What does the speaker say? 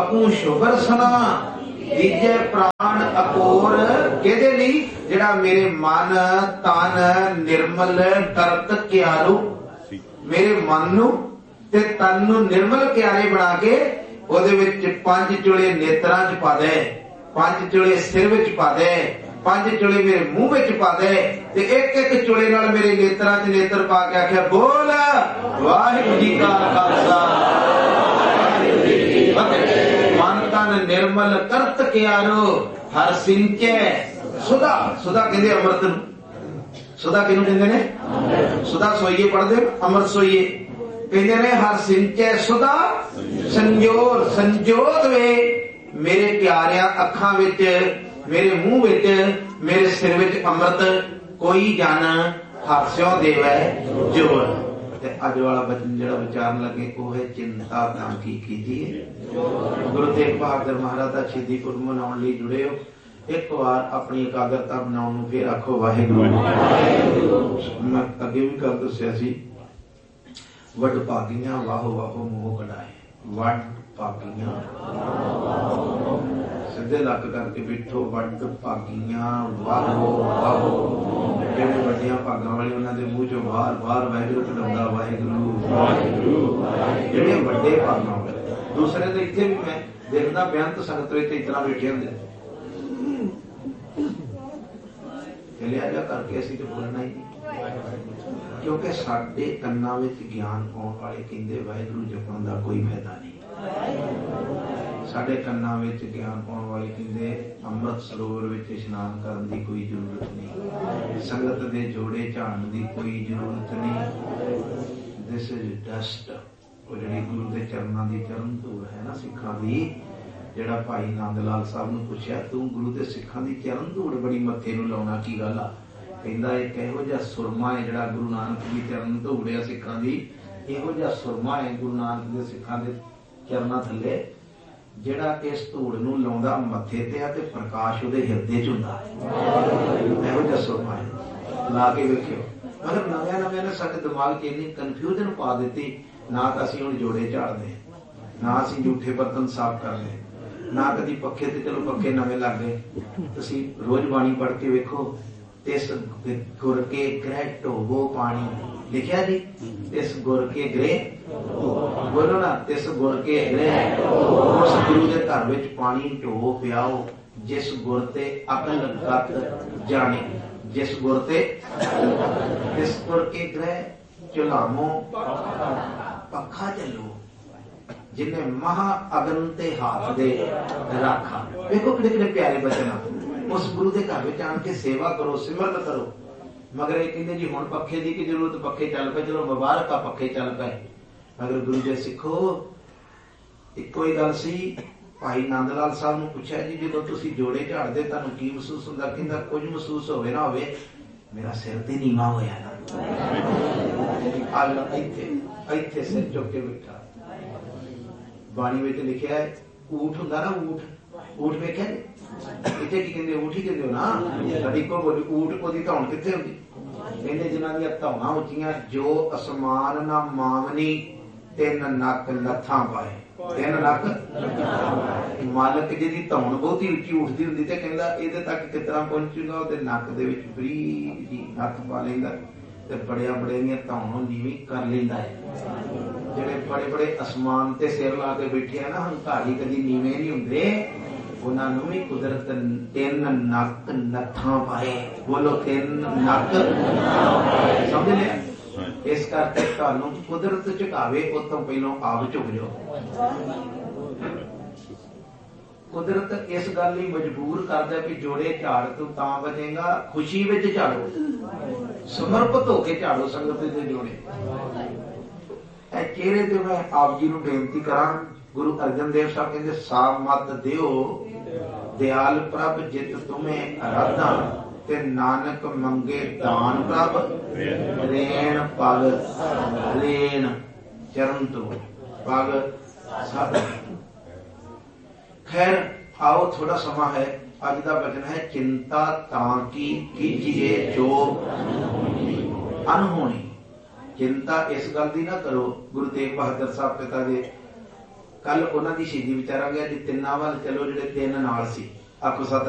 बपू शुभर सना दीजे प्राण अकोर केदे लई जिहड़ा मेरे मन तन निर्मल करत क्यारू मेरे मन नू ते तन नू निर्मल क्यारे बना के ओदे विच 5 चुले नेत्रां च पा दे 5 चुले सिर विच पा दे 5 चुले मेरे मुंह विच पा दे ते एक चुले नाल मेरे नेत्रां च नेत्र पा के आख्या बोल वाहिगुरू जी का खालसा मन तन निर्मल करत क्यारो हर सिंचे सुधा सुधा कहते अमृत नूं सुधा किनू कहते ने सुधा सोईए पढ़दे अमृत सोईए कहते ने हर सिंचे सुधा संजोर संजोत वे मेरे प्यारिया अखां विच मेरे मुंह विच मेरे सिर विच अमृत कोई जन हास्यों देवै जोर ते अज वाला बचन जिहड़ा विचारन लगे वो है चिंता तां की कीजिए। गुरु तेग बहादुर महाराज दा शहीदी पुरब मनाउण लई जुड़े हो एक बार अपनी एकाग्रता बनाउण नूं फिर आखो वाहिगुरू। मैं अगे भी गल दस्सिया सी वड भागियां वाहो वाहो मोह कढाए वड भागियां सीधे लक करके बैठो वड भागियां वाहो वाहो जिहड़े वड्डियां भागां वाले उन्हां दे मूंह चों बाहर बाहर वाहिगुरू कढाउंदा वाहिगुरू जिहड़े वड्डे भागां वाले दूसरे तो इत्थे भी मैं देखदा बेअंत संगत विच इतना बैठे हुंदे लिहाजा करके असीं ते बोलना ही क्योंकि साडे कन्नां विच ज्ञान पाउण वाले कहंदे वाहिगुरू जपण दा कोई फायदा नहीं साडे कन्नां विच ज्ञान पाउण वाले कहंदे अमृत सरोवर विच इशनान करन दी कोई जरूरत नहीं संगत दे जोड़े झाड़न दी कोई जरूरत नहीं दिस इज डस्ट ਉਹ ਜਿਹੜੀ ਗੁਰੂ ਦੇ ਚਰਨਾਂ ਦੀ ਚਰਨ ਧੂੜ ਹੈ ਨਾ ਸਿੱਖਾਂ ਦੀ ਜਿਹੜਾ ਭਾਈ ਨੰਦ ਲਾਲ ਸਾਹਿਬ ਨੂੰ ਪੁੱਛਿਆ ਤੂੰ ਗੁਰੂ ਦੇ ਸਿੱਖਾਂ ਦੀ ਚਰਨ ਧੂੜ ਬੜੀ ਮੱਥੇ ਨੂੰ ਲਾਉਣਾ ਕੀ ਗੱਲ ਆ ਕਹਿੰਦਾ ਇੱਕ ਇਹੋ ਜਿਹਾ ਸੁਰਮਾ ਹੈ ਜਿਹੜਾ ਗੁਰੂ ਨਾਨਕ ਦੀ ਚਰਨ ਧੂੜ ਆ ਸਿੱਖਾਂ ਦੀ ਇਹੋ ਜਿਹਾ ਸੁਰਮਾ ਹੈ ਗੁਰੂ ਨਾਨਕ ਦੇ ਸਿੱਖਾਂ ਦੇ ਚਰਨਾਂ ਥੱਲੇ ਜਿਹੜਾ ਇਸ ਧੂੜ ਨੂੰ ਲਾਉਂਦਾ ਮੱਥੇ ਤੇ ਆ ਤੇ ਪ੍ਰਕਾਸ਼ ਉਹਦੇ ਹਿਰਦੇ ਚ ਹੁੰਦਾ ਇਹੋ ਜਿਹਾ ਸੁਰਮਾ ਹੈ ਲਾ ਕੇ ਵੇਖਿਓ ਮਗਰ ਨਵੇਂ ਨੇ ਸਾਡੇ ਦਿਮਾਗ 'ਚ ਇੰਨੀ ਕਨਫਿਊਜ਼ਨ ਪਾ ਦਿੱਤੀ ना तो असीं हुण जोड़े झाड़दे ना असीं जूठे बर्तन साफ करदे ना कदी पक्खे ते चलो पक्खे नवे लग गए तुसीं रोज बाणी पढ़ के वेखो तिस गुर के ग्रह ढोवो पानी लिखिया जी तिस गुर के ग्रह बोलो ना तिस गुर के ग्रह उस गुरु के घर विच पानी ढो पियाओ जिस गुर ते अकल गत जाने जिस गुर ते तिस गुर के ग्रह चुलामो पखा चलो जिन्हें महा अगन ते हाथ दे रखा देखो कितने कितने प्यारे बचन उस गुरु के घर में आन के सेवा करो सिमरन करो मगर ये कहते जी हुण पखे की की जरूरत पखे चल पे चलो मुबारक आ पखे चल पे मगर गुरु जी सिखो इको ही गल सी भाई नंद लाल साहब ने पूछा जी जो तुसीं जोड़े झाड़दे तुहानूं की महसूस हुंदा कहंदा कुछ महसूस होवे ना होवे मेरा सिर ते नीवा होया ना इत्थे सिर चुक के बैठा बाणी में लिखा है ऊठ हुंदा ना ऊठ वेख्या इत्थे की कहंदे ऊठ ही कहंदे हो ना साडी को बोली ऊठ ओदी धौण कित्थे हुंदी कहंदे जिन्हां दी धौणां उच्चियां जो असमान ना मावनी तिन नक लथां पाए तिन नक मालक जी धौण बहुती उच्ची उठदी हुंदी ते कहंदा इहदे तक कितना पहुंचूगा ओहदे नक दे विच बरीक जी हत्थ पा लैंदा ते बड़िया बड़िया धौण नीवी कर लैंदा है जिहड़े बड़े बड़े आसमान ते सिर ला के बैठे है ना हंकारी कदी नीवे नहीं हुंदे उन्हां नूं भी कुदरत तिन नक नथां पाए बोलो तिन नक समझ लिया इस करके तुहानूं कुदरत झुकावे उस तों पहलों आप झुक जाओ कुदरत इस गल लई मजबूर करदा कि जोड़े झाड़ तू तां बचेगा खुशी विच झाड़ो समर्पित होके झाड़ो संगत दे जोड़े चेहरे ते मैं आप जी नूं बेनती करां गुरु अर्जन देव साहब कहंदे साफ मत दिओ दयाल प्रभ जित तुम्हें आराधा ते नानक मंगे दान प्रभ रेण पग रेण चरण तो पग सब खैर आओ थोड़ा समा है अज का वचन है चिंता ताकि कीजिए जो अनहोनी चिंता इस गल की ना करो गुरु तेग बहादुर साहब पिता जी कल उन्होंने शहीदी विचारांगे, तिन्ना वाल चलो, जिहड़े 3 नाल सी, आपो सत